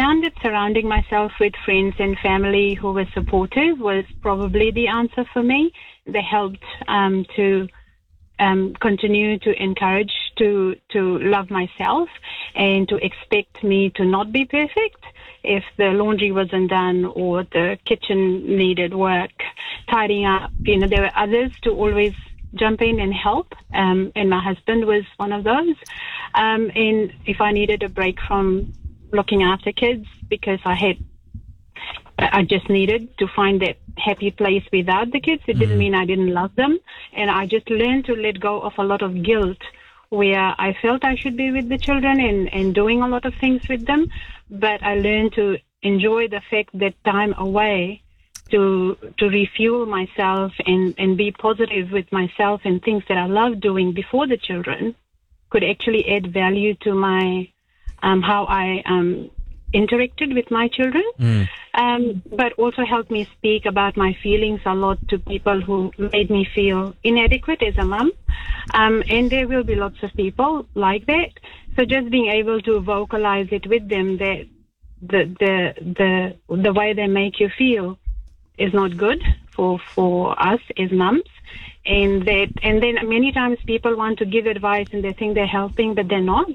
found that surrounding myself with friends and family who were supportive was probably the answer for me. They helped to continue to encourage to love myself and to expect me to not be perfect. If the laundry wasn't done or the kitchen needed work, tidying up, there were others to always jump in and help, and my husband was one of those. And if I needed a break from looking after kids because I just needed to find that happy place without the kids, it didn't mean I didn't love them. And I just learned to let go of a lot of guilt where I felt I should be with the children and doing a lot of things with them. But I learned to enjoy the fact that time away to refuel myself and be positive with myself and things that I love doing before the children could actually add value to my how I interacted with my children, but also helped me speak about my feelings a lot to people who made me feel inadequate as a mum. And there will be lots of people like that. So just being able to vocalize it with them, that the way they make you feel is not good for us as mums. And then many times people want to give advice and they think they're helping, but they're not.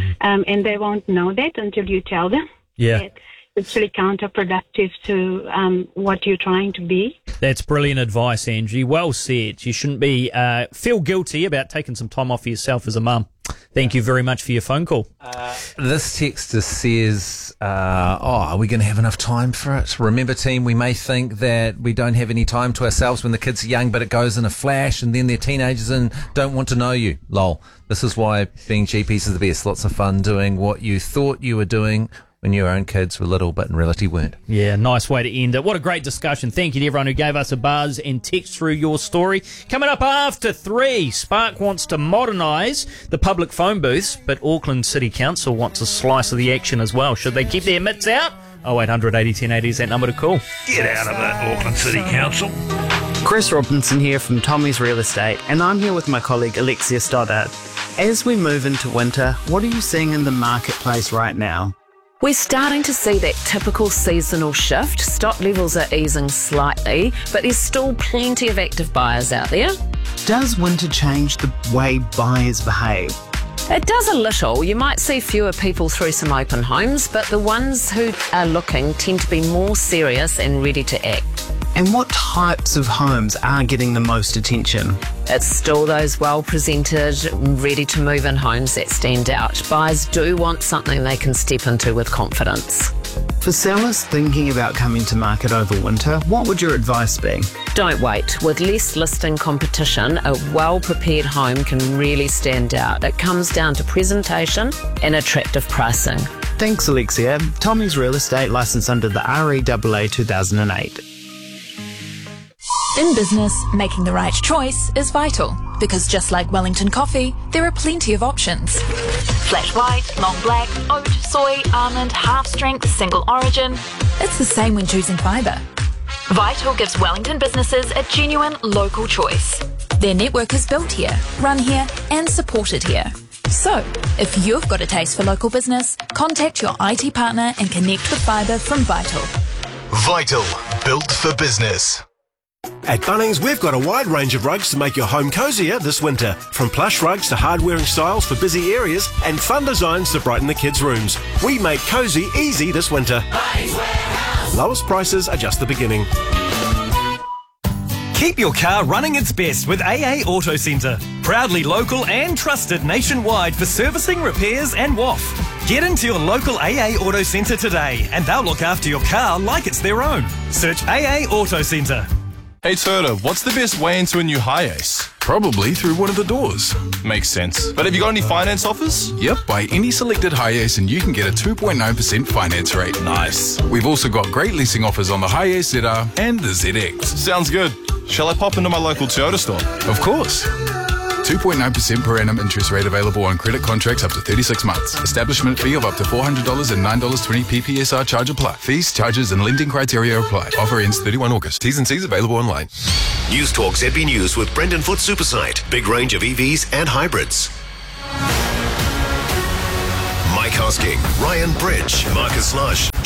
And they won't know that until you tell them. Yeah. It's really counterproductive to what you're trying to be. That's brilliant advice, Angie. Well said. You shouldn't be feel guilty about taking some time off for yourself as a mum. Thank you very much for your phone call. This texter says, are we going to have enough time for it? Remember, team, we may think that we don't have any time to ourselves when the kids are young, but it goes in a flash and then they're teenagers and don't want to know you. Lol. This is why being GPs is the best. Lots of fun doing what you thought you were doing when your own kids were little, but in reality weren't. Yeah, nice way to end it. What a great discussion. Thank you to everyone who gave us a buzz and text through your story. Coming up after 3, Spark wants to modernise the public phone booths, but Auckland City Council wants a slice of the action as well. Should they keep their mitts out? 0800 80 1080 is that number to call. Get out of it, Auckland City Council. Chris Robinson here from Tommy's Real Estate, and I'm here with my colleague Alexia Stoddart. As we move into winter, what are you seeing in the marketplace right now? We're starting to see that typical seasonal shift. Stock levels are easing slightly, but there's still plenty of active buyers out there. Does winter change the way buyers behave? It does a little. You might see fewer people through some open homes, but the ones who are looking tend to be more serious and ready to act. And what types of homes are getting the most attention? It's still those well-presented, ready-to-move-in homes that stand out. Buyers do want something they can step into with confidence. For sellers thinking about coming to market over winter, what would your advice be? Don't wait. With less listing competition, a well-prepared home can really stand out. It comes down to presentation and attractive pricing. Thanks, Alexia. Tommy's Real Estate, licensed under the REAA 2008. In business, making the right choice is vital, because just like Wellington coffee, there are plenty of options. Flat white, long black, oat, soy, almond, half strength, single origin. It's the same when choosing fibre. Vital gives Wellington businesses a genuine local choice. Their network is built here, run here, and supported here. So, if you've got a taste for local business, contact your IT partner and connect with fibre from Vital. Vital, built for business. At Bunnings, we've got a wide range of rugs to make your home cozier this winter. From plush rugs to hard-wearing styles for busy areas and fun designs to brighten the kids' rooms. We make cosy easy this winter. Lowest prices are just the beginning. Keep your car running its best with AA Auto Centre. Proudly local and trusted nationwide for servicing, repairs and WOF. Get into your local AA Auto Centre today and they'll look after your car like it's their own. Search AA Auto Centre. Hey Turtle, what's the best way into a new Hiace? Probably through one of the doors. Makes sense. But have you got any finance offers? Yep, buy any selected Hiace and you can get a 2.9% finance rate. Nice. We've also got great leasing offers on the Hiace ZR and the ZX. Sounds good. Shall I pop into my local Toyota store? Of course. 2.9% per annum interest rate available on credit contracts up to 36 months. Establishment fee of up to $400 and $9.20 PPSR charge apply. Fees, charges and lending criteria apply. Offer ends 31 August. T's and C's available online. News Talk ZB News with Brendan Foot Supersite. Big range of EVs and hybrids. Mike Hosking, Ryan Bridge, Marcus Lush,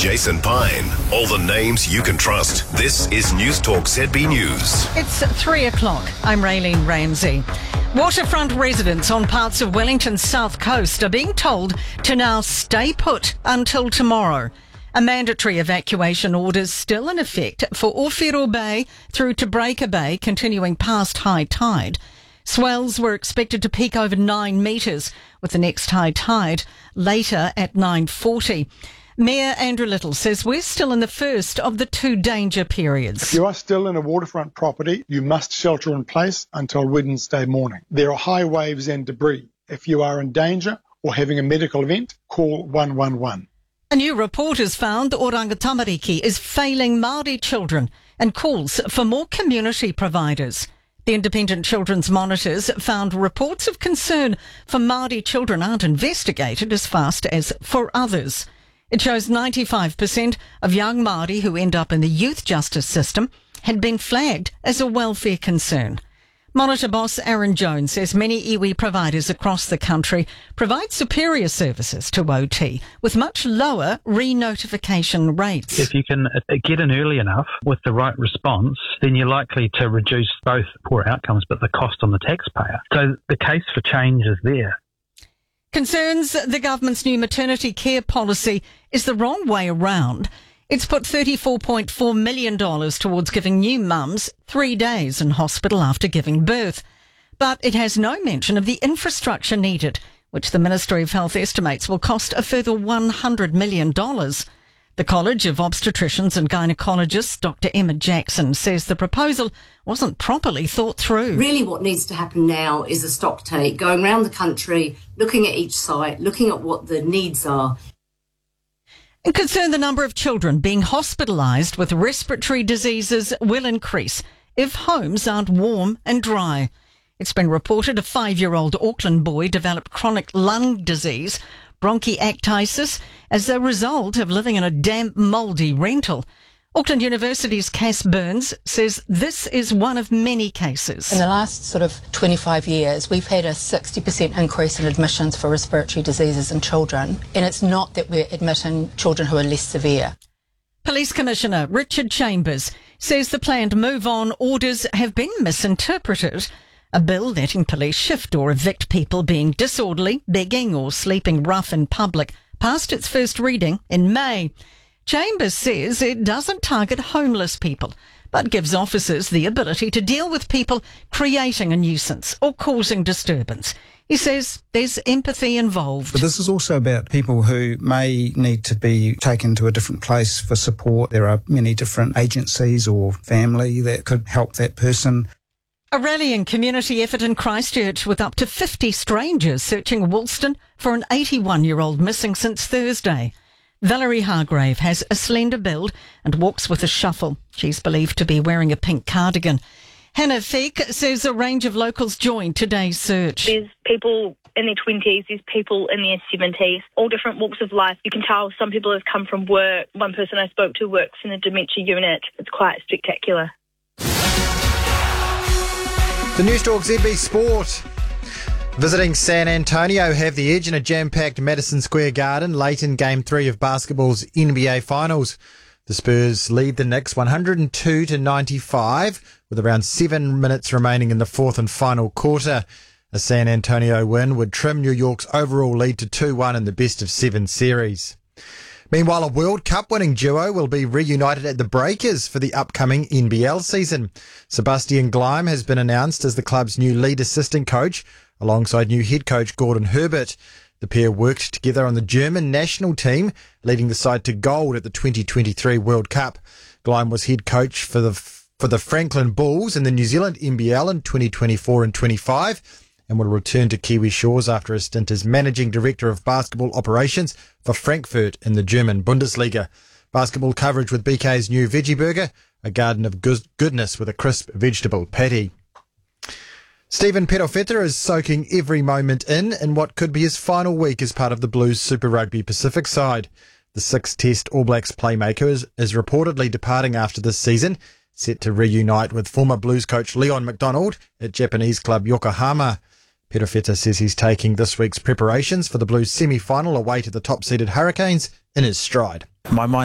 Jason Pine. All the names you can trust. This is News Talk ZB News. It's 3 o'clock. I'm Raylene Ramsey. Waterfront residents on parts of Wellington's south coast are being told to now stay put until tomorrow. A mandatory evacuation order is still in effect for Ōwhiro Bay through to Breaker Bay, continuing past high tide. Swells were expected to peak over 9 metres, with the next high tide later at 9:40. Mayor Andrew Little says we're still in the first of the 2 danger periods. If you are still in a waterfront property, you must shelter in place until Wednesday morning. There are high waves and debris. If you are in danger or having a medical event, call 111. A new report has found Orangatamariki is failing Māori children and calls for more community providers. The Independent Children's Monitors found reports of concern for Māori children aren't investigated as fast as for others. It shows 95% of young Māori who end up in the youth justice system had been flagged as a welfare concern. Monitor boss Aaron Jones says many iwi providers across the country provide superior services to OT with much lower re-notification rates. If you can get in early enough with the right response, then you're likely to reduce both poor outcomes but the cost on the taxpayer. So the case for change is there. Concerns the government's new maternity care policy is the wrong way around. It's put $34.4 million towards giving new mums 3 days in hospital after giving birth. But it has no mention of the infrastructure needed, which the Ministry of Health estimates will cost a further $100 million. The College of Obstetricians and Gynecologists, Dr. Emma Jackson, says the proposal wasn't properly thought through. Really what needs to happen now is a stock take, going around the country, looking at each site, looking at what the needs are. And concerned the number of children being hospitalised with respiratory diseases will increase if homes aren't warm and dry. It's been reported a 5-year-old Auckland boy developed chronic lung disease, bronchiectasis, as a result of living in a damp, mouldy rental. Auckland University's Cass Burns says this is one of many cases. In the last sort of 25 years, we've had a 60% increase in admissions for respiratory diseases in children, and it's not that we're admitting children who are less severe. Police Commissioner Richard Chambers says the planned move-on orders have been misinterpreted. A bill letting police shift or evict people being disorderly, begging or sleeping rough in public passed its first reading in May. Chambers says it doesn't target homeless people, but gives officers the ability to deal with people creating a nuisance or causing disturbance. He says there's empathy involved. But this is also about people who may need to be taken to a different place for support. There are many different agencies or family that could help that person. A rallying community effort in Christchurch with up to 50 strangers searching Woolston for an 81-year-old missing since Thursday. Valerie Hargrave has a slender build and walks with a shuffle. She's believed to be wearing a pink cardigan. Hannah Feek says a range of locals joined today's search. There's people in their 20s, there's people in their 70s, all different walks of life. You can tell some people have come from work. One person I spoke to works in a dementia unit. It's quite spectacular. The News Talk ZB Sport. Visiting San Antonio have the edge in a jam-packed Madison Square Garden late in Game 3 of basketball's NBA Finals. The Spurs lead the Knicks 102-95 with around 7 minutes remaining in the fourth and final quarter. A San Antonio win would trim New York's overall lead to 2-1 in the best-of-7 series. Meanwhile, a World Cup winning duo will be reunited at the Breakers for the upcoming NBL season. Sebastian Gleim has been announced as the club's new lead assistant coach, alongside new head coach Gordon Herbert. The pair worked together on the German national team, leading the side to gold at the 2023 World Cup. Gleim was head coach for the Franklin Bulls in the New Zealand NBL in 2024 and 25, and will return to Kiwi shores after a stint as managing director of basketball operations for Frankfurt in the German Bundesliga. Basketball coverage with BK's new Veggie Burger, a garden of goodness with a crisp vegetable patty. Stephen Perofeta is soaking every moment in what could be his final week as part of the Blues Super Rugby Pacific side. The 6-test All Blacks playmaker is reportedly departing after this season, set to reunite with former Blues coach Leon McDonald at Japanese club Yokohama. Perofeta says he's taking this week's preparations for the Blues semi-final away to the top-seeded Hurricanes in his stride. My mind